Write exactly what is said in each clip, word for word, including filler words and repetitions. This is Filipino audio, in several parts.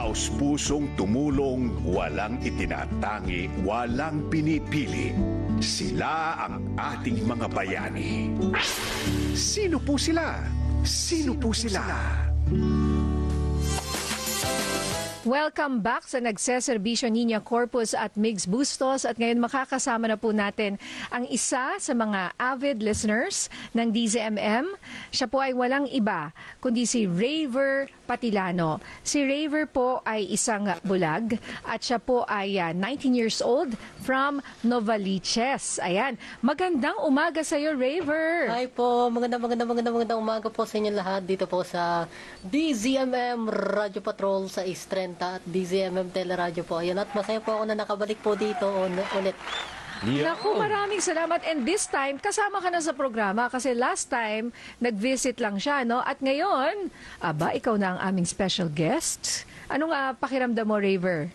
taos-pusong tumulong, walang itinatangi, walang pinipili. Sila ang ating mga bayani. Sino po sila? Sino po sila? Welcome back sa Nagseserbisyo Niña Corpus at Migs Bustos at ngayon makakasama na po natin ang isa sa mga avid listeners ng D Z M M. Siya po ay walang iba kundi si Raver Patilano. Si Raver po ay isang bulag at siya po ay uh, nineteen years old from Novaliches. Ayan, magandang umaga sa iyo, Raver. Hi po, magandang magandang magandang magandang umaga po sa inyo lahat dito po sa D Z M M Radio Patrol sa East Trent at D Z M M Teleradyo po. Ayan, at masaya po ako na nakabalik po dito ulit. Yeah. Naku, maraming salamat. And this time, kasama ka na sa programa kasi last time, nag-visit lang siya, no? At ngayon, aba, ikaw na ang aming special guest. Anong uh, pakiramdam mo, Raver?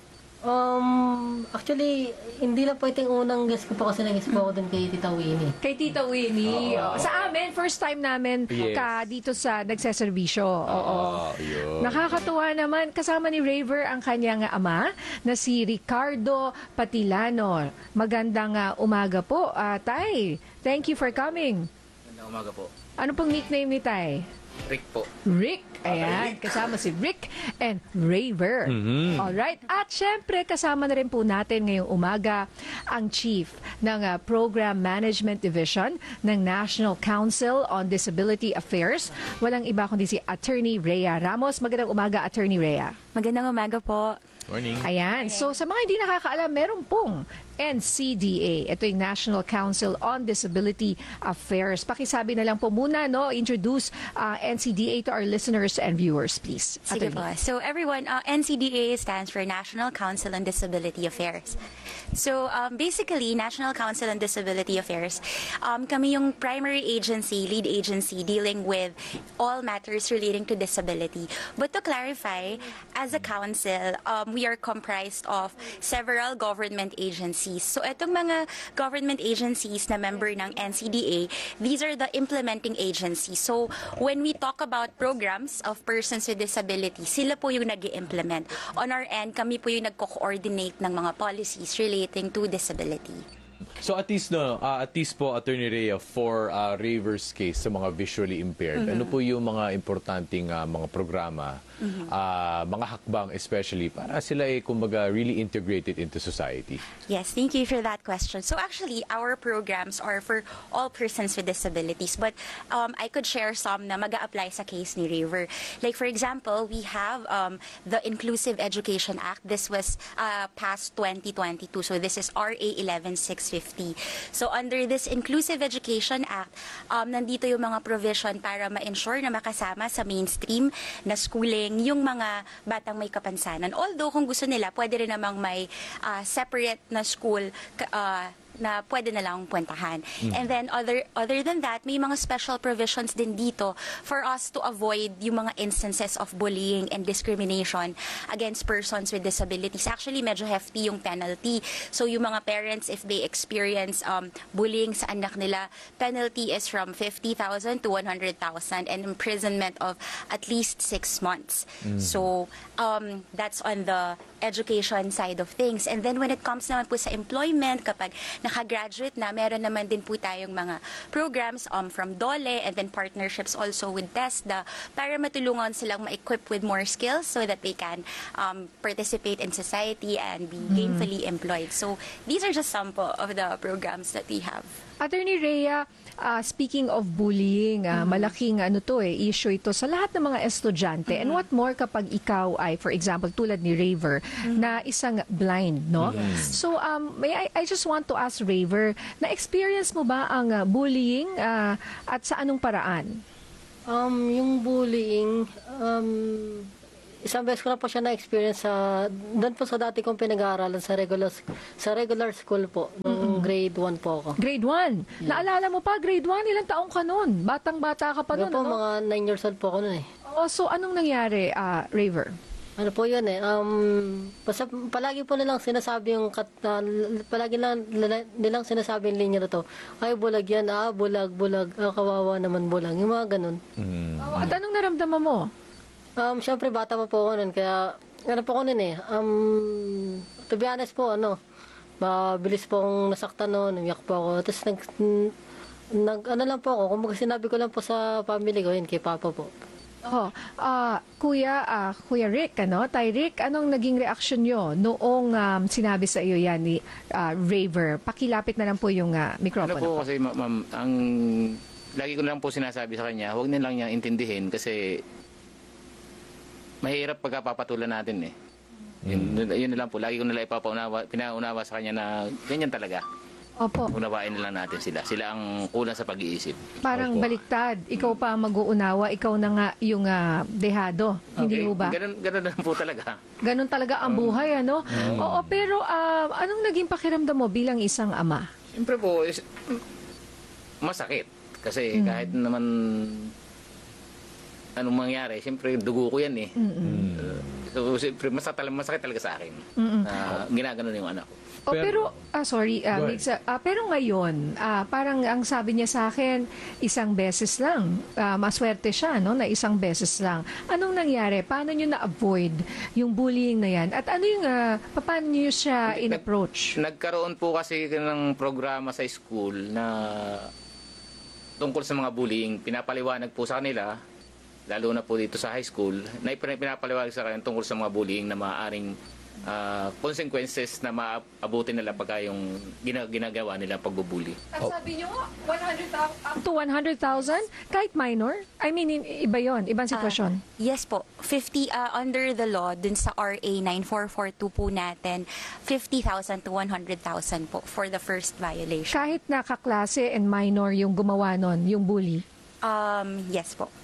Um, actually, hindi lang po ito yung unang guest ko po kasi nag-guest po ako dun kay Tita Winnie. Kay Tita Winnie. Oh. Sa amin, first time namin Yes. ka dito sa Nagseserbisyo. Oo. Oh, yun. Nakakatuwa naman. Kasama ni Raver ang kanyang ama na si Ricardo Patilano. Magandang uh, umaga po, uh, Tay. Thank you for coming. Magandang umaga po. Ano pong nickname ni Tay? Rick po. Rick. Ayan, kasama si Rick and Raver. Mhm. Alright. At syempre, kasama na rin po natin ngayong umaga ang Chief ng uh, Program Management Division ng National Council on Disability Affairs. Walang iba kundi si Attorney Rhea Ramos. Magandang umaga, Attorney Rhea. Magandang umaga po. Morning. Ayan. So, sa mga hindi nakakaalam, meron pong N C D A. Ito yung National Council on Disability Affairs. Pakisabi na lang po muna, no? Introduce uh, N C D A to our listeners and viewers, please. Sige po. Attorney. So everyone, uh, N C D A stands for National Council on Disability Affairs. So um, basically, National Council on Disability Affairs, um, kami yung primary agency, lead agency dealing with all matters relating to disability. But to clarify, as a council, um, we are comprised of several government agencies. So itong mga government agencies na member ng N C D A, these are the implementing agencies. So when we talk about programs of persons with disability, sila po yung nag-i-implement. On our end, kami po yung nagko-coordinate ng mga policies relating to disability. So at least no, uh, at least po Attorney Rhea for uh, Raver's case sa mga visually impaired. Mm-hmm. Ano po yung mga importanteng uh, mga programa, Mm-hmm. uh, mga hakbang especially para sila ay kumbaga really integrated into society? Yes, thank you for that question. So actually, our programs are for all persons with disabilities, but um, I could share some na mag-a-apply sa case ni Raver. Like for example, we have um, the Inclusive Education Act. This was uh, passed twenty twenty-two, so this is R A eleven six fifty. So under this Inclusive Education Act, um, nandito yung mga provision para ma-ensure na makasama sa mainstream na schooling yung mga batang may kapansanan. Although kung gusto nila, pwede rin namang may uh, separate na school uh, na pwede na lang puntahan. Mm. And then other other than that, may mga special provisions din dito for us to avoid yung mga instances of bullying and discrimination against persons with disabilities. Actually, medyo hefty yung penalty. So yung mga parents, if they experience um, bullying sa anak nila, penalty is from fifty thousand to one hundred thousand and imprisonment of at least six months. Mm. So um, that's on the education side of things. And then when it comes naman po sa employment, kapag nakagraduate na, meron naman din po tayong mga programs um, from DOLE and then partnerships also with TESDA para matulungan silang ma-equip with more skills so that they can um, participate in society and be gainfully employed. So these are just some po of the programs that we have. Attorney Rhea, uh, speaking of bullying, uh, malaking ano to eh, issue ito sa lahat ng mga estudyante. And what more kapag ikaw ay, for example, tulad ni Raver, na isang blind, no? So, um, may I, I just want to ask Raver, na-experience mo ba ang uh, bullying uh, at sa anong paraan? Um, yung bullying, um, isang beses ko na po siya na-experience sa, doon po sa dati kong pinag-aaralan sa regular, sa regular school po, nung grade one po ako. Grade one? Naalala mo pa, grade one, ilang taong ka nun? Batang-bata ka pa Doon nun, po, ano? mga nine years old po ako nun eh. Oh, so, anong nangyari, uh, Raver? Ano po yun eh, um, basta palagi po nilang sinasabi yung, kat, uh, palagi lang, nila- nilang sinasabi yung linya na to, ay bulag yan, ah, bulag, bulag, ah, kawawa naman bulag, yung mga ganun. Oh, at anong naramdaman mo? Um, syempre bata pa po ako nun, kaya ano po ko nun eh, um, to be honest po, ano, mabilis pong nasaktan noon, umiyak po ako. Tapos nag, nag, ano lang po ako, kung sinabi ko lang po sa family ko, yun, kay Papa po. Oh, ah, Kuya, ah, Kuya Rick, ano? Tay Rick, anong naging reaksyon nyo noong um, sinabi sa iyo yan ni ah, Raver? Pakilapit na lang po yung ah, Ano microphone. po kasi ma- ma'am, ang lagi ko na lang po sinasabi sa kanya, huwag na lang niyang intindihin kasi mahirap pagkapapatulan natin eh. Yun, yun na lang po, lagi ko nila ipapaunawa, pinaunawa sa kanya na ganyan talaga. Opo, Unawain na lang natin sila. Sila ang kulang sa pag-iisip. parang baliktad. Ikaw pa ang mag-uunawa, ikaw na nga yung ah, dehado. Hindi Okay, ho ba? Ganun, ganun na lang po talaga. Ganun talaga ang buhay, ano? Oo, pero ah, anong naging pakiramdam mo bilang isang ama? Siyempre po, is, masakit. Kasi kahit naman anong mangyari, siyempre dugo ko yan eh. Uh, so, siyempre masakit, talaga- masakit talaga sa akin. Na ginaganon yung anak ko. Oh, pero, ah, sorry, ah, Go Mix, ah, pero ngayon, ah, parang ang sabi niya sa akin, isang beses lang. Ah, maswerte siya, no, na isang beses lang. Anong nangyari? Paano niyo na-avoid yung bullying na yan? At ano yung, ah, paano niyo siya Nag- in-approach? Nagkaroon po kasi ng programa sa school na tungkol sa mga bullying. Pinapaliwanag po sa kanila, lalo na po dito sa high school, na ipin- pinapaliwanag sa kanila tungkol sa mga bullying na maaaring ah, consequences na maabutin nila pagka yung gina- ginagawa nila pagbubuli. At sabi niyo, one hundred thousand, up to one hundred thousand? Kahit minor? I mean, in- iba yon, ibang sitwasyon. Yes po, fifty uh, under the law dun sa R A nine four four two po natin, fifty thousand to one hundred thousand po for the first violation. Kahit nakaklase and minor yung gumawa nun, yung bully. Um, yes po.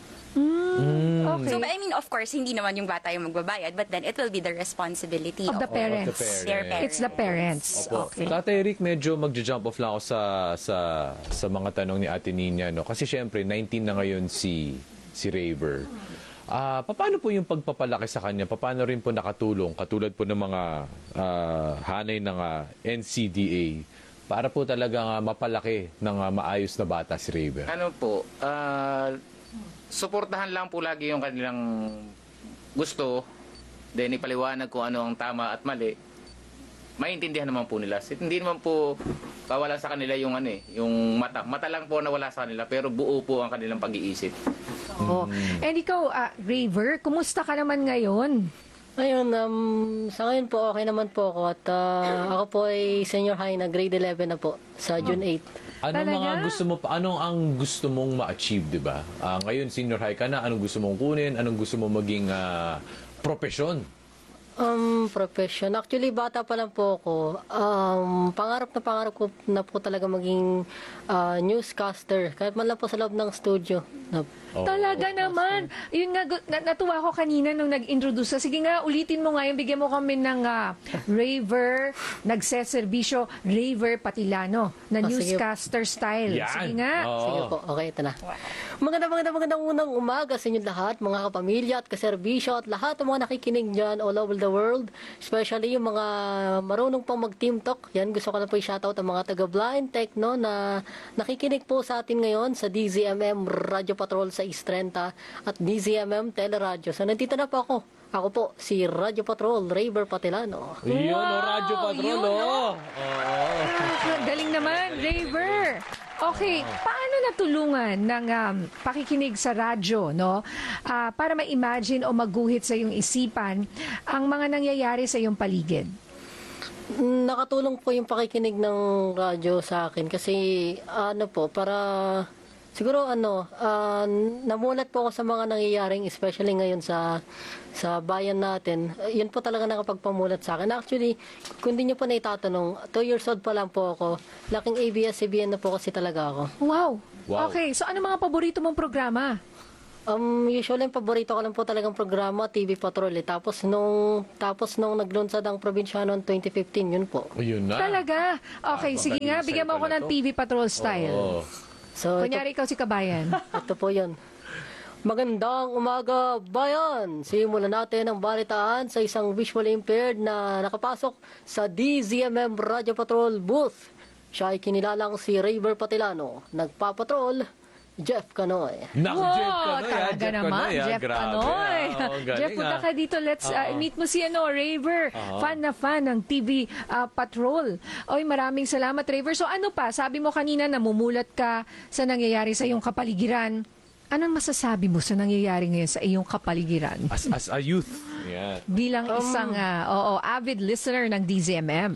Okay. So, but I mean, of course, hindi naman yung bata yung magbabayad, but then it will be the responsibility Of the of, parents. parents. their parents. It's the parents. Opo. Okay. Tatay Rick, medyo magja-jump off lang ako sa sa sa mga tanong ni Ate Nina, no? Kasi syempre nineteen na ngayon si si Raver. Ah, paano po yung pagpapalaki sa kanya? Paano rin po nakatulong katulad po ng mga ah, hanay ng ah, N C D A para po talaga nga mapalaki ng ah, maayos na bata si Raver? Ano po, ah, suportahan lang po lagi yung kanilang gusto, then ipaliwanag kung ano ang tama at mali. Maintindihan naman po nila. Hindi naman po kawala sa kanila yung ano eh, yung mata. Mata lang po nawala sa kanila, pero buo po ang kanilang pag-iisip. Oo. And ikaw, ah, Raver, kumusta ka naman ngayon? Ayun, um, sa ngayon po, okay naman po ako. At ah, ako po ay senior high na grade eleven na po sa June eighth. Anong Talaga? mga gusto mo pa, anong ang gusto mong ma-achieve, 'di ba? Ah, ngayon senior high ka na, anong gusto mong kunin? Anong gusto mong maging ah, profesyon? Um, profession. Actually, bata pa lang po ako. Um, pangarap na pangarap ko na po talaga maging ah, newscaster. Kahit man lang po sa loob ng studio. Na, Oh. Talaga naman. Yun nga, gu- na- natuwa ko kanina nung nag-introduce ka. Sige nga, ulitin mo nga yung bigyan mo kami ng ah, Raver, nagseserbisyo, Raver Patilano, na Ah, sige. newscaster style. Yan. Sige nga. Oo. Sige po, okay, ito na. Magandang magandang magandang unang umaga sa inyo lahat, mga kapamilya at kaserbisyo at lahat ng mga nakikinig dyan all over the world. Especially yung mga marunong pang mag-team talk. Yan, gusto ko na po i-shoutout ang mga taga-blind techno na nakikinig po sa atin ngayon sa D Z M M Radio Patrol sa East Trenta at D Z M M Teleradio. So, nandito na po ako. Ako po, si Radio Patrol, Raver Patilano. Yun, Wow, oh, Radyo Patrol, yun, oh. Oo. Ah, galing naman, Raver. Okay, paano natulungan ng um, pakikinig sa radyo, no? Ah, para ma-imagine o maguhit sa iyong isipan ang mga nangyayari sa iyong paligid? Nakatulong po yung pakikinig ng radyo sa akin kasi ano po, para siguro ano, ah, namulat po ako sa mga nangyayaring especially ngayon sa sa bayan natin. Eh, Yun po talaga nakapagpamulat sa akin. Actually, kung di niyo po naitatanong, two years old pa lang po ako. Laking A B S C B N na po kasi talaga ako. Wow. Wow. Okay, so ano mga paborito mong programa? Um, usually, ang paborito ko lang po talagang programa, T V Patrol. Eh. Tapos nung, tapos nung naglunsad ang probinsyano noong twenty fifteen, yun po. Ayun na. Talaga? Okay, Ah, sige baka nga, di bigyan mo sa'yo ako pala ng to. T V Patrol style. Oo. So, ito, Kunyari ikaw si Kabayan. ito po yun. Magandang umaga, bayan! Simulan natin ang balitaan sa isang visually impaired na nakapasok sa D Z M M Radio Patrol booth. Siya ay kinilalang si Raver Patilano. Nagpapatrol Jeff Canoy. Naku, Wow, Jeff Canoy, ah. talaga Jeff naman, Canoy, ah. Jeff Grabe, Canoy. ah. Oo, galing, Jeff, punta ah. ka dito. Let's uh, Oo. meet mo si ano, Raver. Fan na fan ng T V uh, Patrol. Oy, maraming salamat, Raver. So ano pa, sabi mo kanina, namumulat ka sa nangyayari sa iyong kapaligiran. Anong masasabi mo sa nangyayari ngayon sa iyong kapaligiran? As, as a youth. Yeah. Bilang Um, isang uh, oo, avid listener ng D Z M M.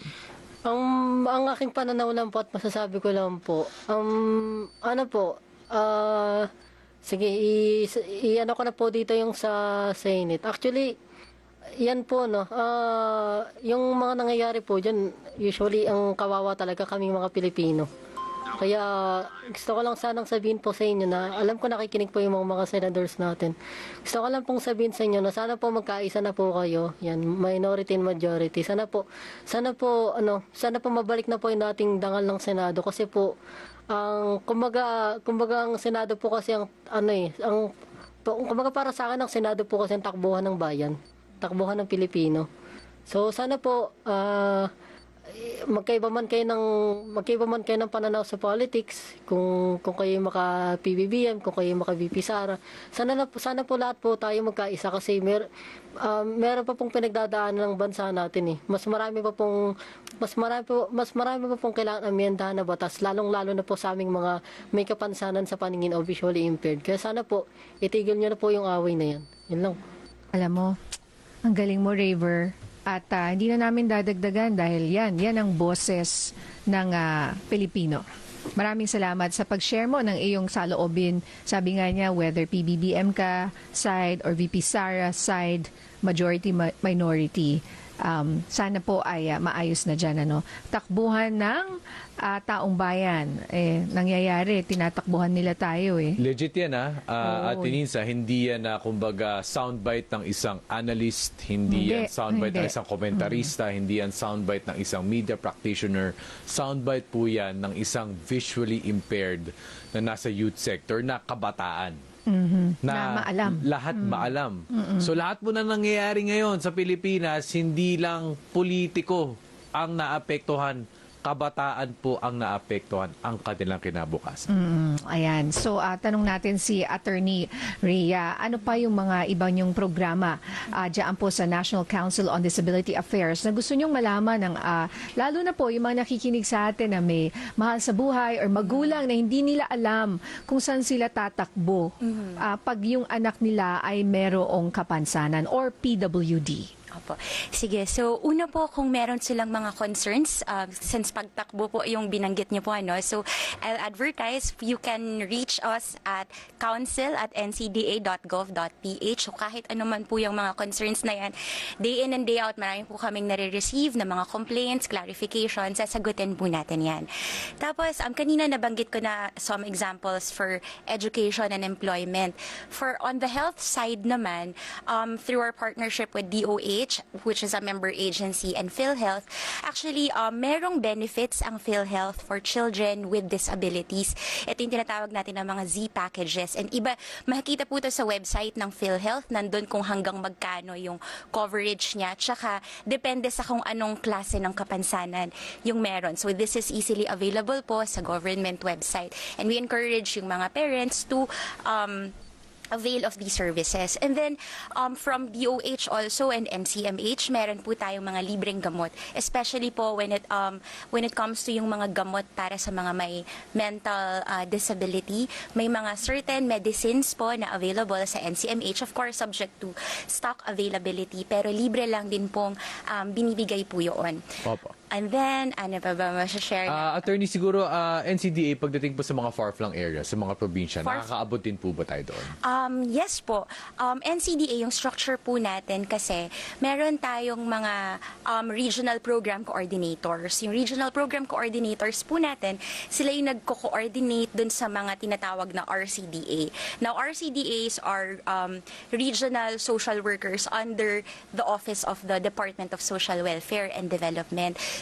Um, ang aking pananaw lang po at masasabi ko lang po, um, ano po, ah, sige, i, i- ano ko na po dito yung sa Senate. Actually, yan po, no, ah, yung mga nangyayari po dyan, usually ang kawawa talaga kaming mga Pilipino. Kaya gusto ko lang sanang sabihin po sa inyo na alam ko nakikinig po yung mga, mga senators natin. Gusto ko lang pong sabihin sa inyo na sana po magkaisa na po kayo. Yan, minority and majority. Sana po, sana po, ano, sana po mabalik na po yung dating dangal ng Senado kasi po, ang, kumbaga, kumbaga ang Senado po kasi ang, ano eh, ang, kumbaga para sa akin ang Senado po kasi ang takbuhan ng bayan. Takbuhan ng Pilipino. So sana po, ah, magkaiba man kayo ng magkaiba man kayo ng pananaw sa politics, kung kung kayo maka P B B M, kung kayo maka V P Sara, sana na po, sana po lahat po tayo magkaisa kasi mer um, meron pa pong pinagdadaanan ng bansa natin eh. Mas marami pa pong mas marami po, mas marami pa pong kailangan amyendahan na batas, lalong-lalo na po sa aming mga may kapansanan sa paningin o visually impaired. Kaya sana po itigil niyo na po yung away na yan. Yun lang. Alam mo, ang galing mo, Raver. At ah, hindi na namin dadagdagan dahil yan, yan ang boses ng ah, Pilipino. Maraming salamat sa pag-share mo ng iyong saloobin. Sabi nga niya, whether P B B M ka side or V P Sara side, majority, ma- minority, um, sana po ay ah, maayos na dyan. Ano? Takbuhan ng ah, taong bayan. Eh, nangyayari, tinatakbuhan nila tayo eh. Legit yan, ha? Uh, Oo. Ate Ninsa, hindi yan na, kumbaga, soundbite ng isang analyst, hindi, Hindi, yan soundbite ng hindi. isang komentarista, hindi yan soundbite ng isang media practitioner. Soundbite po yan ng isang visually impaired na nasa youth sector na kabataan. Na maalam. Lahat maalam. So lahat po na nangyayari ngayon sa Pilipinas, hindi lang politiko ang naapektuhan, kabataan po ang naapektuhan ang kanilang kinabukasan. Mm, ayan. So, ah, tanong natin si Attorney Rhea, ano pa yung mga ibang yung programa uh, dyan po sa National Council on Disability Affairs na gusto nyong malaman ng, ah, lalo na po yung mga nakikinig sa atin na may mahal sa buhay or magulang na hindi nila alam kung saan sila tatakbo ah, pag yung anak nila ay merong kapansanan or P W D. Opo. Sige, so una po kung meron silang mga concerns, uh, since pagtakbo po yung binanggit niyo po, ano, so I'll advertise, you can reach us at council at n c d a dot gov dot p h. So kahit ano man po yung mga concerns na yan, day in and day out, marami po kaming nare-receive na mga complaints, clarifications, sasagutin po natin yan. Tapos, um, kanina nabanggit ko na some examples for education and employment. For on the health side naman, um, through our partnership with D O H, which is a member agency, and PhilHealth, actually, um, merong benefits ang PhilHealth for children with disabilities. Ito yung tinatawag natin ng mga Z packages. And iba, makikita po ito sa website ng PhilHealth, nandun kung hanggang magkano yung coverage niya, tsaka depende sa kung anong klase ng kapansanan yung meron. So this is easily available po sa government website. And we encourage yung mga parents to um, avail of these services. And then, um, from D O H also and N C M H, meron po tayong mga libreng gamot. Especially po when it, um, when it comes to yung mga gamot para sa mga may mental uh, disability. May mga certain medicines po na available sa N C M H, of course, subject to stock availability. Pero libre lang din pong um, binibigay po yun. Opo. And then, ano pa ba masashare na? Ah, attorney, siguro ah, N C D A pagdating po sa mga far-flung areas, sa mga probinsya, Far- nakakaabot din po ba tayo doon? Um, yes po. Um, N C D A, yung structure po natin kasi meron tayong mga um, regional program coordinators. Yung regional program coordinators po natin, sila yung nagko-coordinate dun sa mga tinatawag na R C D A. Now, R C D As are um, regional social workers under the Office of the Department of Social Welfare and Development.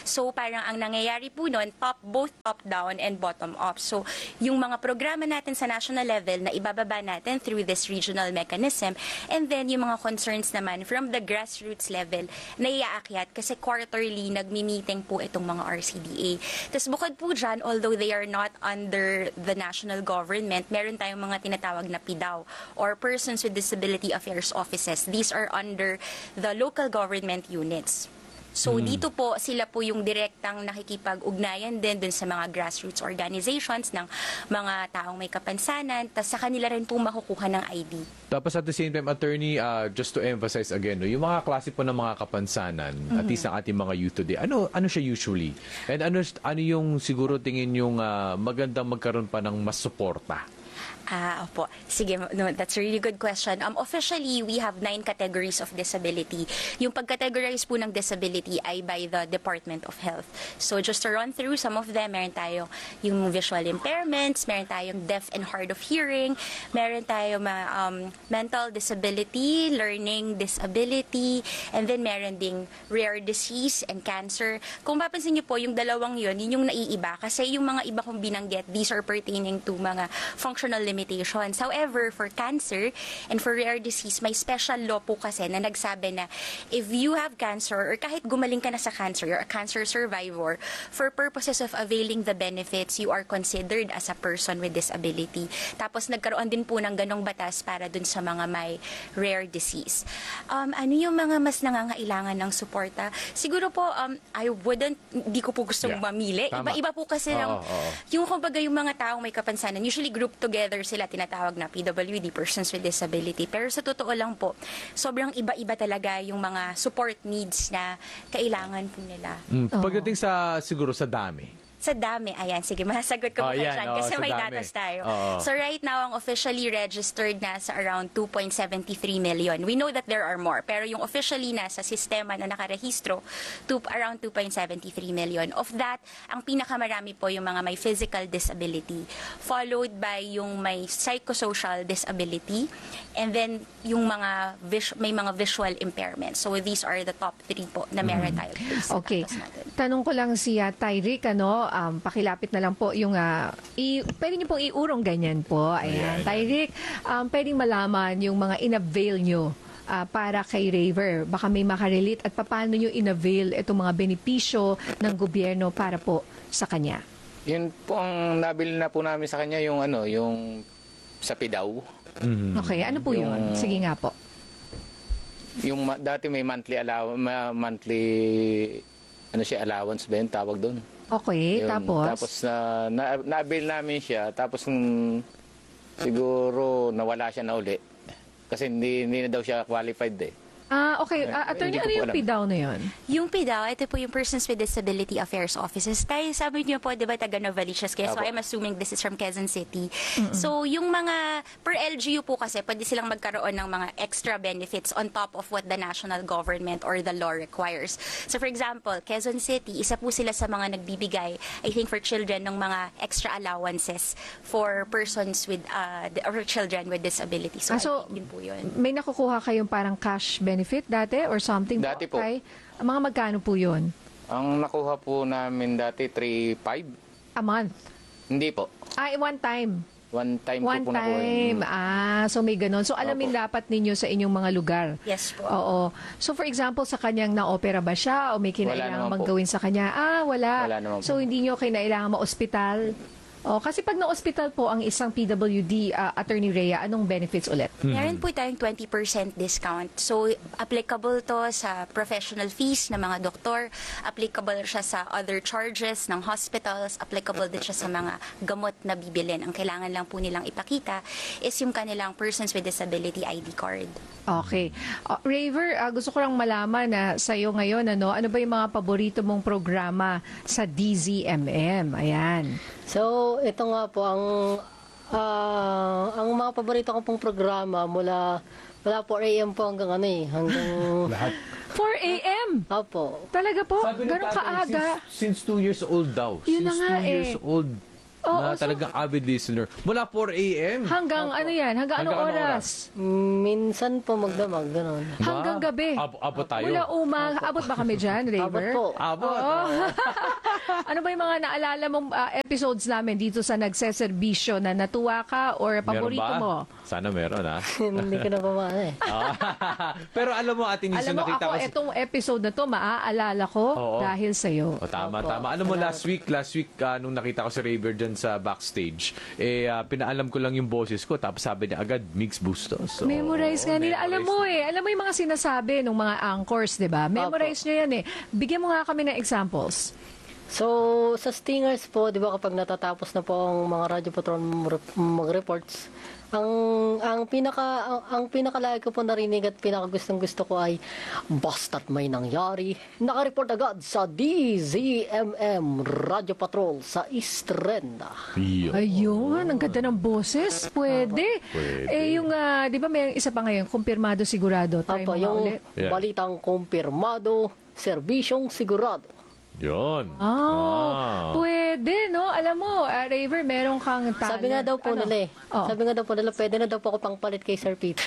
So parang ang nangyayari po nun, top, both top-down and bottom-up. So yung mga programa natin sa national level na ibababa natin through this regional mechanism, and then yung mga concerns naman from the grassroots level na iaakyat kasi quarterly nagmi-meeting po itong mga R C D A. Tapos bukod po dyan, although they are not under the national government, meron tayong mga tinatawag na P D A W or Persons with Disability Affairs Offices. These are under the local government units. So dito po, sila po yung direktang nakikipag-ugnayan din dun sa mga grassroots organizations ng mga taong may kapansanan, tas sa kanila rin po makukuha ng I D. Tapos at the same time, attorney, uh, just to emphasize again, no, yung mga klase po ng mga kapansanan, at least ang ating mga youth today, ano ano siya usually? And ano ano yung siguro tingin yung uh, magandang magkaroon pa ng mas suporta? Ah, opo. Sige, no, that's a really good question. Um, officially, we have nine categories of disability. Yung pag-categorize po ng disability ay by the Department of Health. So just to run through some of them, meron tayong yung visual impairments, meron tayong deaf and hard of hearing, meron tayong um, mental disability, learning disability, and then meron ding rare disease and cancer. Kung mapapansin niyo po, yung dalawang yun, yun yung naiiba. Kasi yung mga iba kong binanggit, these are pertaining to mga functional limitations. However, for cancer and for rare disease, may special law po kasi na nagsabi na if you have cancer or kahit gumaling ka na sa cancer, you're a cancer survivor, for purposes of availing the benefits, you are considered as a person with disability. Tapos nagkaroon din po ng ganong batas para dun sa mga may rare disease. Um, ano yung mga mas nangangailangan ng suporta? Siguro po, um, I wouldn't, hindi ko po gustong Yeah. mamili. Tama. Iba-iba po kasi ng, Oo, oo. yung kumbaga yung mga taong may kapansanan, usually group together sila, tinatawag na P W D, Persons with Disability. Pero sa totoo lang po, sobrang iba-iba talaga yung mga support needs na kailangan po nila. Mm, pagdating sa siguro sa dami. Sa dami, ayan, sige, masasagot ko Oh, po yan, dyan oo, kasi sa may dami. datos tayo. Oo. So right now, ang officially registered na sa around two point seven three million. We know that there are more, pero yung officially na sa sistema na nakarehistro, to, around two point seven three million. Of that, ang pinakamarami po yung mga may physical disability, followed by yung may psychosocial disability, and then yung mga vis- may mga visual impairment. So these are the top three po na meron tayo. Okay. Sa datos natin. Tanong ko lang si uh, Tyrick, ano, um, pakilapit na lang po yung, uh, i- pwede niyo pong iurong ganyan po. Ayan. Tyrick, um, pwedeng malaman yung mga in-avail nyo uh, para kay Raver. Baka may makarelate at paano nyo in-avail itong mga benepisyo ng gobyerno para po sa kanya. Yun po ang nabili na po namin sa kanya yung ano, yung sa P D A W. Okay, ano po yun? Yung- Sige nga po. Yung ma- dati may monthly allowance, monthly ano siya, allowance ba yun tawag doon? Okay, Yun. tapos? Tapos na, na na-avail namin siya, tapos mm, siguro nawala siya na uli. Kasi hindi, hindi na daw siya qualified eh. Ah, okay. Eh, Ah, attorney, hindi ko ano po yung alam. P D A W na yun? Yung P D A W, ito po yung Persons with Disability Affairs Offices. Tayo, sabi niyo po, di ba, taga Novaliches kayo? So, Apo. I'm assuming this is from Quezon City. So, yung mga, per L G U po kasi, pwede silang magkaroon ng mga extra benefits on top of what the national government or the law requires. So, for example, Quezon City, isa po sila sa mga nagbibigay, I think, for children ng mga extra allowances for persons with, uh, or children with disabilities. So, Ah, so, I think din po yun. may nakukuha kayong parang cash benefit dati or something? Dati po. Okay. Mga magkano po yun? Ang nakuha po namin dati, three point five. A month? Hindi po. Ah, one time. One time One po po nakuha yun. time. Ah, so may ganun. So alamin Opo. dapat ninyo sa inyong mga lugar. Yes po. Oo. So for example, sa kanyang na-opera ba siya o may kinailangan naman po. maggawin sa kanya? Ah, wala. Wala naman po. So hindi nyo kinailangan ma-ospital? Oh, kasi pag na-ospital po ang isang P W D ah, Attorney Rhea, anong benefits ulit? Meron po tayong twenty percent discount. So, applicable to sa professional fees ng mga doktor, applicable siya sa other charges ng hospitals, applicable din siya sa mga gamot na bibilin. Ang kailangan lang po nilang ipakita is yung kanilang Persons with Disability I D card. Okay. Uh, Raver, ah, gusto ko lang malaman na sa iyo ngayon, ano, ano ba yung mga paborito mong programa sa D Z M M? Ayan. So, ito nga po, ang ah, ang mga paborito ko pong programa mula mula four A M po hanggang ano eh, hanggang, Lahat. four A M opo. Talaga po? Sabi ng Ganun tatay, kaaga? Since, since two years old daw. Yun na since nga two eh. years old. Oo, na so- talagang avid listener. Mula four a.m. Hanggang ano yan? Hanggang, anong Hanggang anong oras? Minsan po magdamag, gano'n. Hanggang gabi. Ab- abot tayo. Mula umaga. Abot ba kami dyan, Abot Raver? po. Abot. Oo. Ano ba yung mga naalala mong ah, episodes namin dito sa nagseserbisyo na natuwa ka or paborito Meron ba? mo? Sana meron, ha? Hindi ko na pa maano eh. Ah, Pero alam mo, Ate Niso, Alam mo, nakita ako, ko... si- itong episode na to, maaalala ko Oo. dahil sa'yo. Oh, tama, Opo. tama. Alam mo, last week, last week, ah, nung nakita ko si Raver dyan sa backstage, eh, ah, pinaalam ko lang yung boses ko, tapos sabi niya agad, Mix Bustos. So, Memorize nga nila. Alam mo eh, alam mo yung mga sinasabi ng mga anchors, di ba? Memorize nyo yan eh. Bigyan mo nga kami ng examples. So, sa Stingers po, di ba kapag natatapos na po ang mga Radyo Patrol mag- mag-reports, ang ang pinaka ang, ang pinakalagi ko po narinig at pinakagustong gusto ko ay basta't may nangyari, naka-report agad sa D Z M M Radyo Patrol sa Istrenda. Iyo. Ayun, ang ganda ng boses. Pwede. Pwede. Eh, yung, ah, di ba may isa pa ngayon, kumpirmado sigurado. Try mo Apo, nga yung ulit. Yeah. balitang kumpirmado, serbisyong sigurado. Yun. Oh, pwede, no? Alam mo, ah, Raver, meron kang talent. Sabi nga daw po Ano? nila eh. Oo. Sabi nga daw po nila, pwede na daw po ako pangpalit kay Sir Peter.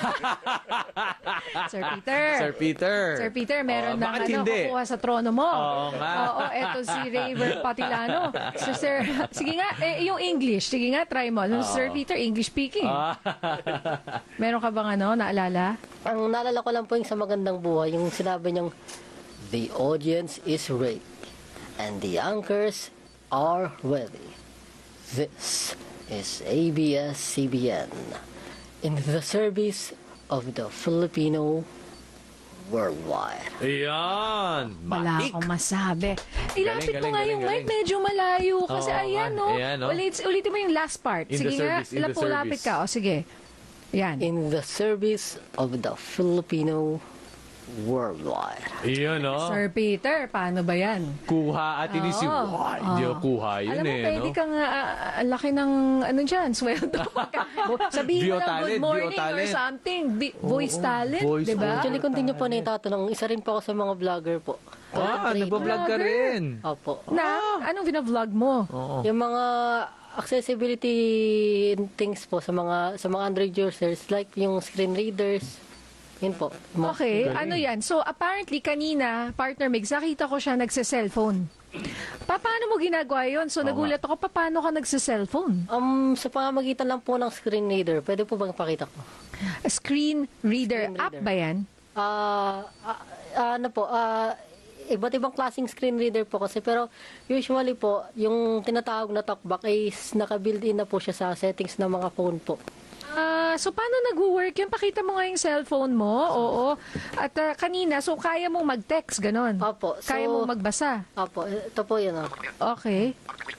Sir Peter. Sir Peter. Sir Peter, meron Oh, na bakit ano, hindi? kukuha sa trono mo. Oo nga. Oo, eto si Raver Patilano. So, sir, sige nga, eh, yung English, sige nga, try mo. Oo. Sir Peter, English speaking. Ah. Meron ka bang ano, naalala? Ang naalala ko lang po yung sa Magandang Buhay, yung sinabi niyang, the audience is ready and the anchors are ready. This is A B S C B N in the service of the Filipino worldwide. Ayan. Wala Matik. akong masabi. Ilapit Galing, mo nga galing, yung galing, mic, medyo malayo. Kasi Oo ayan, nga. no? Ayan, no? Ulit, ulitin mo yung last part. In the sige nga, service, in the lapit service. ka. O, sige. Yan. In the service of the Filipino worldwide. Iyon, no? Sir Peter, paano ba yan? Kuha at inisip. Oo. Wow, hindi Oo. ako kuha yun Alam mo, eh, pwede no? kang, ah, ang laki ng, ano dyan, sweldo. Sabihin mo Bio lang, talent, good morning bio or talent. something. Bi- voice Oo, talent, voice di ba? Actually, kung din niyo po na itatanong, isa rin po ako sa mga vlogger po. Ah, Trade. nagbablog ka Vlogger. rin. Opo. Na, anong binavlog mo? Oo. Yung mga accessibility things po sa mga sa mga Android users like yung screen readers. Yun po. Mga- Okay, Galing. ano yan? So, apparently, kanina, partner Migs, nakita ko siya nagse-cellphone. Pa, paano mo ginagawa yun? So, Oo nagulat ako, pa, paano ka nagse-cellphone? Um, sa pamamagitan lang po ng screen reader, pwede po bang pakita ko? A screen reader. Screen App reader. ba yan? Ah, ah, ah, ano po, ah, iba't ibang klaseng screen reader po kasi pero usually po, yung tinatawag na talkback is naka-built-in na po siya sa settings ng mga phone po. Ah, so, paano nag-work yun? Pakita mo nga yung cellphone mo. Oo. At ah, kanina, so, kaya mong mag-text, ganon? Opo. So, Kaya mong magbasa. Opo, ito po yun. Oh. Okay.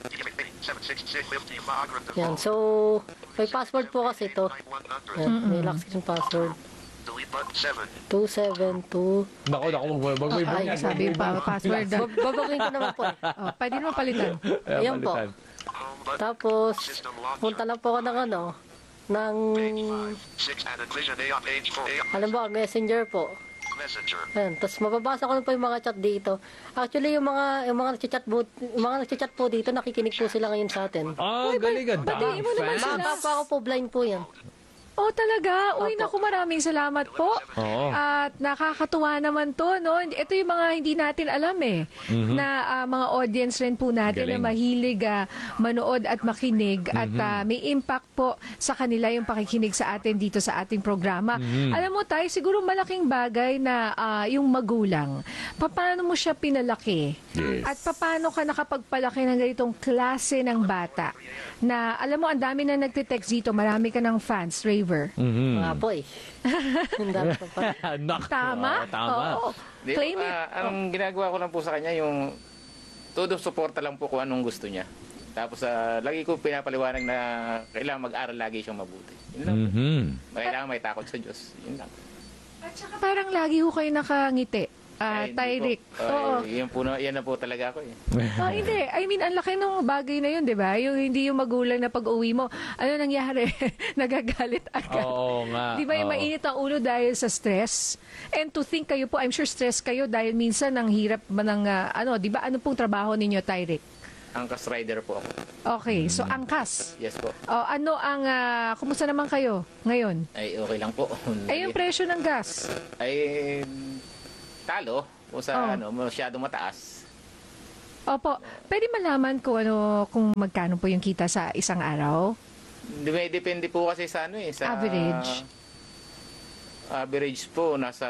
Yan, so, may password po kasi ito. Yan, may lock screen password. two seven two. Naku, naku, wag wag may Ay, sabi pa, password. ah. Bab- Babagin ko naman po. eh. Oh, pwede naman palitan. Ayan po. Tapos, punta lang po ako ng ano, ng, alam mo, messenger po. Ayan, tapos mababasa ko lang po yung mga chat dito. Actually, yung mga yung mga nagchat po, yung mga nagchat po dito, nakikinig po sila ngayon sa atin. Ah, galing ka. batiin mo naman Fan. sila. Mapa ako po, blind po yan. Oh, talaga? Uy, Opo. naku, maraming salamat po. Oo. At nakakatuwa naman to, no? Ito yung mga hindi natin alam eh. Na ah, mga audience rin po natin Galing. na mahilig ah, manood at makinig. At ah, may impact po sa kanila yung pakikinig sa atin dito sa ating programa. Alam mo tayo, siguro malaking bagay na ah, yung magulang. Paano mo siya pinalaki? Yes. At paano ka nakapagpalaki ng ganitong klase ng bata? Na alam mo, ang dami na nagtitext dito. Marami ka ng fans, Raver. Mhm. Mga po eh. Ang dami po pa. Naku, Tama? oo, tama. Oo. Di, Claim it. ah, ang ginagawa ko lang po sa kanya, yung todo suporta lang po kung anong gusto niya. Tapos ah, lagi ko pinapaliwanag na kailangan mag-aral lagi siyang mabuti. Yun lang. Mhm. Kailangan may takot sa Diyos. Yun lang. At saka parang lagi ho kayo nakangiti. Ah, Ay, hindi Tyrick. po. Ay, Oo. yan, po na, yan na po talaga ako eh. Ah, hindi. I mean, ang laki ng bagay na yun, di ba? Yung hindi yung magulang na pag-uwi mo, ano nangyari? Nagagalit agad. Oo nga. Di ba yung oo. mainit ang ulo dahil sa stress? And to think kayo po, I'm sure stress kayo dahil minsan ang hirap ba ng, ah, ano, di ba? Ano pong trabaho ninyo, Tyrick? Angkas rider po ako. Okay, so angkas. Yes po. Oh, ano ang, ah, kumusta naman kayo ngayon? Ay, okay lang po. Ay, yung presyo ng gas. Ay, talo. Kung sa Oh. ano, masyadong mataas. Opo, pwede malaman ko ano, kung magkano po yung kita sa isang araw? Depende po kasi sa ano eh. Sa Average. Average po, nasa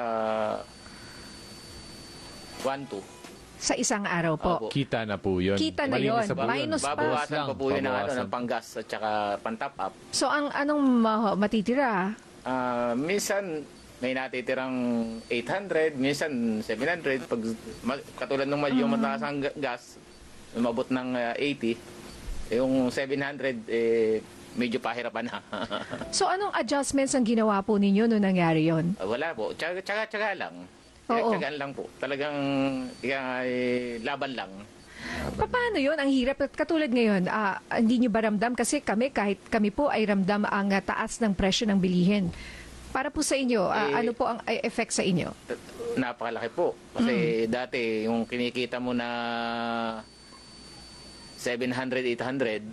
one two. Sa isang araw po. Opo. Kita na po yun. Kita na Malinis yun. po Minus pa. Babawasan pa po yun ng, ano, Babawasan. ng panggas at saka pantap up. So, ang anong ma- matitira? Ah, minsan may natitirang eight hundred, minsan seven hundred. Pag, ma- katulad ng Mm. yung mataas ang ga- gas, umabot ng ah, eighty. Yung seven hundred, eh, medyo pahirapan na. So, anong adjustments ang ginawa po ninyo nung nangyari yon? Ah, wala po. Tsaga, tsaga, tsaga lang. Oo. Tsagaan lang po. Talagang eh, laban lang. Paano yun? Ang hirap. At katulad ngayon, ah, hindi nyo ba ramdam? Kasi kami, kahit kami po ay ramdam ang ah, taas ng presyo ng bilihin. Para po sa inyo, ah, Eh, ano po ang ah, effect sa inyo? T- Napakalaki po. Kasi dati, yung kinikita mo na seven hundred, eight hundred,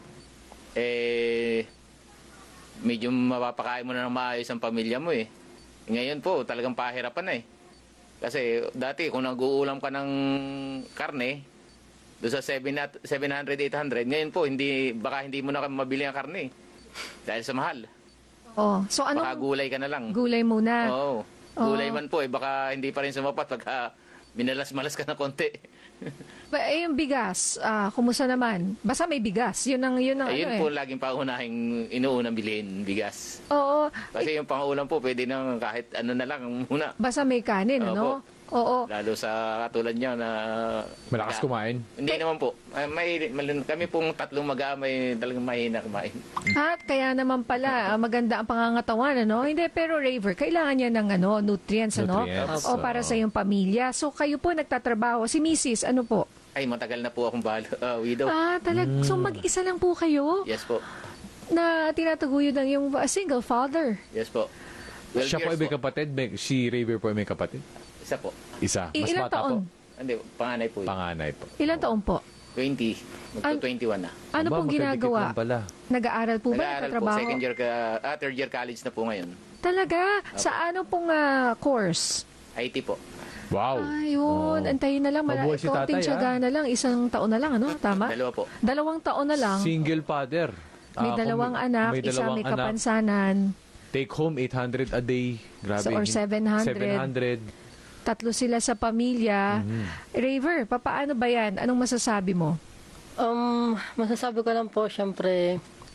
eh, medyo mapapakain mo na ng maayos ang pamilya mo eh. Ngayon po, talagang pahirapan na eh. Kasi dati, kung nag-uulam ka ng karne, doon sa seven hundred, eight hundred, ngayon po, hindi, baka hindi mo na mabili ang karne. Dahil sa mahal. Oh, so Baka anong gulay ka na lang. gulay muna? Oo. Gulay man po, eh, baka hindi pa rin sumapat pagka minalas-malas ka na konti. Ba, eh, yung bigas, ah, kumusta naman? Basta may bigas. Yun ang, yun ang Ayun ano po, eh. laging pauunahing inuunang bilhin, bigas. Oo, Kasi yung pangulam po, pwede nang kahit ano na lang muna. basta may kanin, ano? Oo. Lalo sa katulad niya na... Malakas kumain. Hindi naman po. Ay, May, mal- kami pong tatlong mag-aamay talagang mahina kumain. At kaya naman pala, ah, maganda ang pangangatawan, ano? Hindi, pero Raver, kailangan niya ng ano, nutrients, ano? Nutrients, O para sa iyong pamilya. So, kayo po nagtatrabaho. Si Missus, ano po? Ay, matagal na po akong balo, uh, widow. Ah, talag. So, mag-isa lang po kayo Yes po. na tinataguyod ng yung ah, single father. Yes po. twelve Siya po ay years may kapatid. May, si Raver po ay may kapatid. Isa po. Isa. I- Mas ilang bata taon? po. Hindi, panganay po. yun. Panganay po. Ilang taon po? twenty. Magto twenty-one na. Ano Aba, pong magkadikit ginagawa? lang pala. Nag-aaral po ba? Nag-aaral po, Nagtatrabaho? second year ka, ah, third year college na po ngayon. Talaga? Sa ano pong ah, course? I T po. Wow. Ayun, antayin na lang. Mala- Mabuhay si konting tatay, tiyaga ah. na lang. Isang taon na lang, ano? Tama? Dalawa po. Dalawang taon na lang. Single father. May Ah, dalawang kung anak, may isa dalawang may anak, kapansanan, Take home eight hundred a day. Grabe. So, or seven hundred. seven hundred. tatlo sila sa pamilya. Mhm. Raver, papaano ba yan? Anong masasabi mo? Um, masasabi ko lang po, syempre,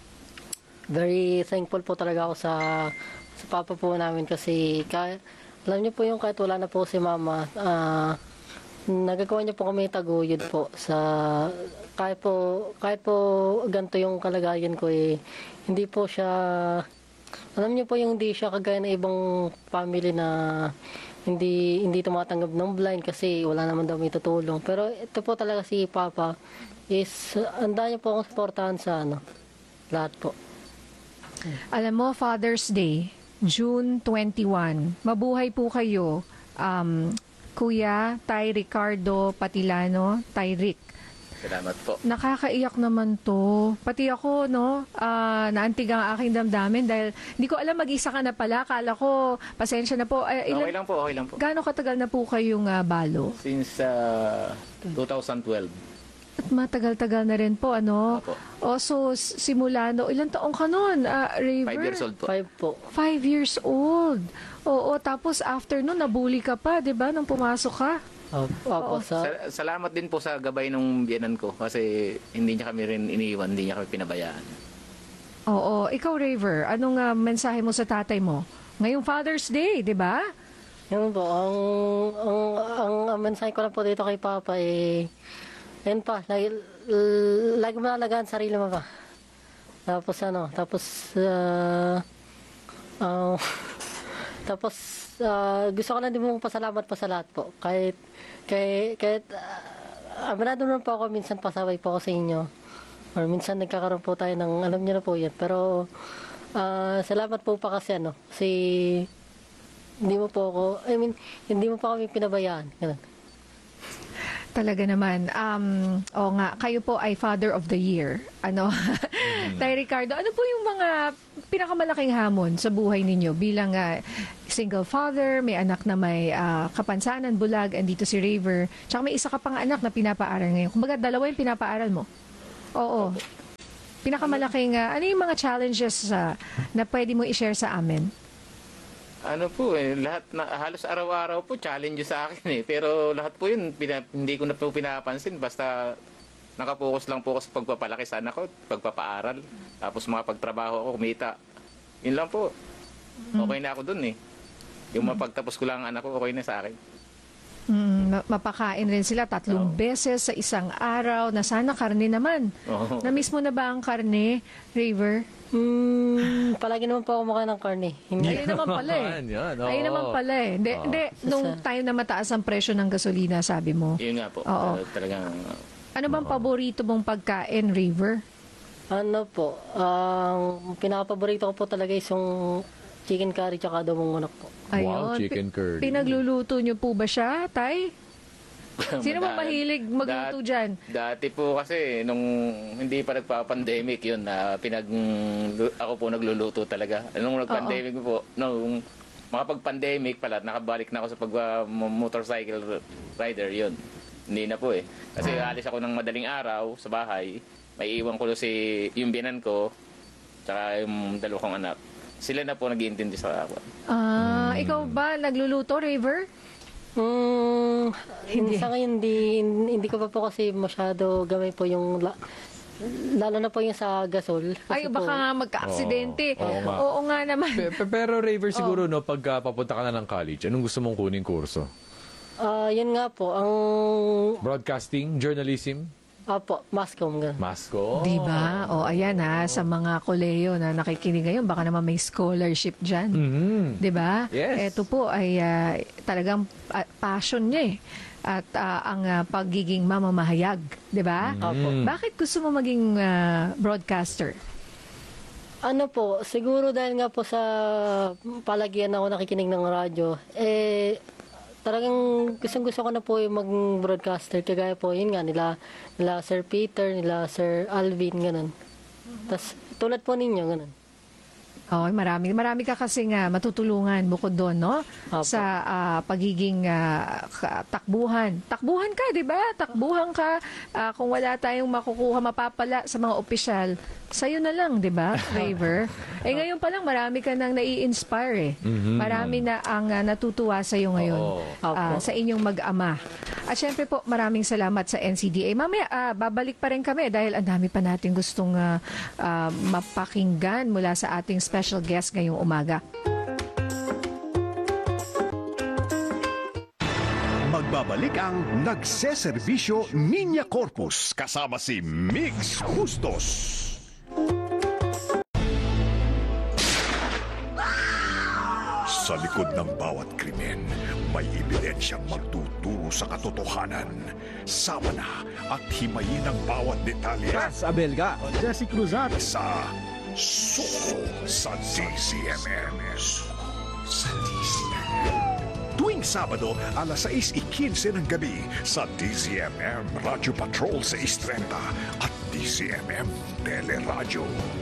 very thankful po talaga ako sa, sa papa po namin kasi kahit, alam niyo po yung kahit wala na po si mama, ah, nagagawa niyo po kami taguyod po sa kahit po kahit po ganito yung kalagayan ko eh hindi po siya alam niyo po yung hindi siya kagaya ng ibang family na hindi hindi tumatanggap ng blind kasi wala naman daw may tutulong. Pero ito po talaga si Papa is handa niya po akong supportahan sa ano, lahat po. Alam mo, Father's Day, June twenty-first. Mabuhay po kayo. Um, Kuya, Tay Ricardo Patilano, Tay Rick. Salamat po. Nakakaiyak naman to. Pati ako, no, ah, naantig ang aking damdamin dahil hindi ko alam mag-isa ka na pala. Kala ko, pasensya na po. Ay, ilan, Okay lang po, okay lang po. Gaano katagal na po kayong ah, balo? Since uh, twenty twelve. At matagal-tagal na rin po, ano? Opo. O, so, s- simula no, ilang taong ka nun, ah, Raver? Five years old po. Five po. Five years old. Oo, tapos after nun, nabully ka pa, di ba, nung pumasok ka? Opo, opo, sa, Sa- salamat din po sa gabay ng biyanan ko kasi hindi niya kami rin iniiwan, hindi niya kami pinabayaan. Oo, ikaw, Raver, anong ah, mensahe mo sa tatay mo? Ngayong Father's Day, di ba? yun po, ang, ang, ang, ang mensahe ko lang po dito kay Papa eh, yun pa, lagi, l- lagi mo nalagaan sarili mo pa. Tapos ano, tapos, ah, ah, tapos, ah, gusto ko lang din mong pasalamat pa sa lahat po. Kahit, kahit, kahit, uh, aminado naman po ako, minsan pasaway po ako sa inyo. Or minsan nagkakaroon po tayo ng, alam niyo na po yan. Pero, ah, salamat po pa kasi ano, kasi, hindi mo po ako, I mean, hindi mo pa kami pinabayaan. Ganun. Talaga naman. Um, o nga, kayo po ay Father of the Year. Ano? Tay Ricardo, ano po yung mga pinakamalaking hamon sa buhay ninyo bilang ah, single father, may anak na may ah, kapansanan, bulag, andito si Raver, tsaka may isa ka pang anak na pinapaaral ngayon. Kumbaga, dalawa yung pinapaaral mo. Oo. Pinakamalaking, ah, ano yung mga challenges ah, na pwede mo i-share sa amin? Ano po eh, lahat na, halos araw-araw po challenge sa akin eh. Pero lahat po yun, pina, hindi ko na po pinapansin. Basta nakapokus lang po ako sa pagpapalaki sa anak ko, pagpapaaral. Tapos mga pagtrabaho ako, kumita. Yun lang po. Okay na ako dun eh. Yung mapagtapos ko lang ang anak ko, okay na sa akin. Mm, ma- mapakain rin sila tatlong beses sa isang araw na sana karne naman. Oo. Na-miss mo na ba ang karne, Raver? Hmm, palagi naman po ako mukha ng karne. Hindi. Ayun naman pala eh. Yan, yan, oo. Ayun naman pala eh. Hindi, hindi, nung time na mataas ang presyo ng gasolina, sabi mo. Yun nga po. Oo. Uh, talagang Ano bang paborito mong pagkain, Raver? Ano po, ang pinakapaborito ko po talaga is yung chicken curry tsaka adobong manok po. Wow, Pi- chicken curry. Pinagluluto niyo po ba siya, Tay? Sino ba Da- mahilig magluto dat- dyan? Dati po kasi, nung hindi pa nagpa-pandemic yun, na pinag, ako po nagluluto talaga. Nung nag-pandemic po, nung makapag-pandemic pala, nakabalik na ako sa pag-motorcycle rider yun. Hindi na po eh. Kasi alis ako ng madaling araw sa bahay, may iwan ko si yung binan ko, tsaka yung dalawa kong anak. Sila na po nag-iintindi sa ako. Ah, ikaw ba nagluluto, Raver? Hmm, Hindi. sa ngayon, hindi, hindi ko pa po kasi masyado gamay po yung, la- lalo na po yung sa gasol. Ay, Kasi baka po, nga magka-aksidente. Oo, oo nga. Oo nga naman. Pe- pe- Pero Raver, Oh. siguro no, pag ah, papunta ka na ng college, anong gusto mong kuning kurso? ah, yun nga po, ang, Broadcasting? Journalism? apo, mascom, ganun. Masko? Di ba? O ayan ha, sa mga koleyo na nakikinig ngayon, baka naman may scholarship dyan. Mhm. Di ba? Yes. Ito po ay ah, talagang ah, passion niya eh. At ah, ang ah, pagiging mamamahayag. Di ba? Apo. Bakit gusto mo maging ah, broadcaster? Ano po, siguro dahil nga po sa palagian ako nakikinig ng radyo, eh, talagang gustong gusto ko na po yung mag-broadcaster. Kagaya po, yun nga, nila, nila Sir Peter, nila Sir Alvin, ganun. Tapos, tulad po ninyo, ganun. Oh, marami marami ka kasi nga matutulungan bukod doon, no? Apo. Sa ah, pagiging ah, ka- takbuhan. Takbuhan ka, 'di ba? Takbuhan ka. Ah, kung wala tayong makukuha mapapala sa mga opisyal, sa'yo na lang, 'di ba? Raver. Eh ngayon pa lang marami ka nang nai-inspire eh. Marami na ang ah, natutuwa sa iyo ngayon. Oo. ah, sa inyong mag-ama. At syempre po, maraming salamat sa N C D A. Mamaya, ah, babalik pa rin kami dahil ang dami pa natin gustong ah, ah, mapakinggan mula sa ating special guest ngayong umaga. Magbabalik ang nagseserbisyo Niña Corpus kasama si Mix Bustos. Sa likod ng bawat krimen, may ebidensyang magtuturo sa katotohanan. Sama na at himayin ang bawat detalye Abelga, Jesse Cruzat, sa Suko sa D C M M. Suko sa D C M M. Tuwing Sabado, alas sais ikinse ng gabi sa D C M M Radio Patrol sa Istrenta at D C M M Teleradyo.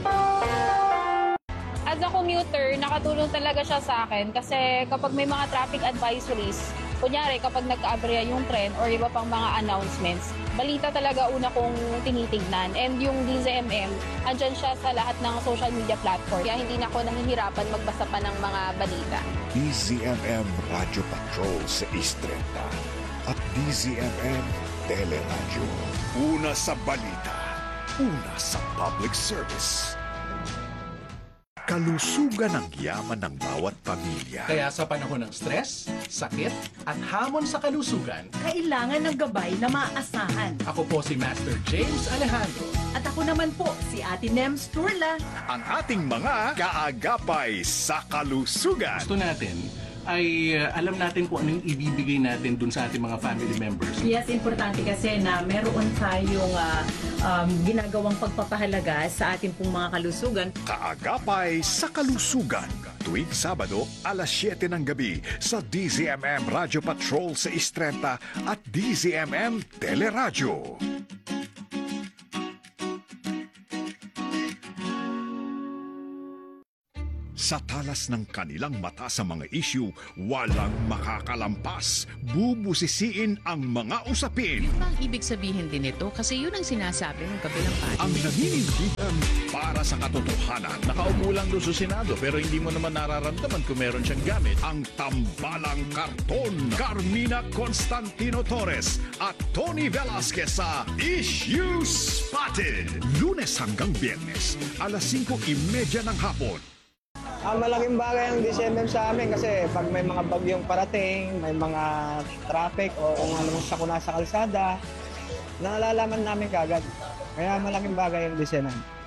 As a commuter, nakatulong talaga siya sa akin kasi kapag may mga traffic advisories, kunyari kapag nagka-aberya yung tren or iba pang mga announcements, balita talaga una kong tinitignan. And yung D Z M M, andyan siya sa lahat ng social media platform. Kaya hindi na ako nahihirapan magbasa pa ng mga balita. D Z M M Radio Patrol sa Istrenta at D Z M M Teleradyo. Una sa balita, una sa public service. Kalusugan ang yaman ng bawat pamilya. Kaya sa panahon ng stress, sakit, at hamon sa kalusugan, Kailangan ng gabay na maaasahan. ako po si Master James Alejandro. At ako naman po, si Ate Nems Turla. Ang ating mga kaagapay sa kalusugan. Gusto natin ay uh, alam natin kung ano yung ibibigay natin dun sa ating mga family members. Yes, importante kasi na meron tayong ah, um, ginagawang pagpapahalaga sa ating pong mga kalusugan. Kaagapay sa kalusugan. Tuwing Sabado, alas siyete ng gabi sa D Z M M Radio Patrol sa Istrenta at D Z M M Teleradyo. Sa talas ng kanilang mata sa mga issue, walang makakalampas. Bubusisiin ang mga usapin. Yun ba ang ibig sabihin din ito? Kasi yun ang sinasabi ng kabilang party. Ang naninindigan para sa katotohanan. Nakaupo lang doon sa Senado pero hindi mo naman nararamdaman kung meron siyang gamit. Ang tambalang karton. Carmina Constantino Torres at Tony Velasquez sa Issue Spotted. Lunes hanggang Biyernes, alas singko trenta ng hapon. Ah, malaking bagay ang D Z M M sa amin kasi pag may mga bagyong parating, may mga traffic o kung anong sakuna sa kalsada, nalalaman namin kagad. Kaya malaking bagay ang D Z M M.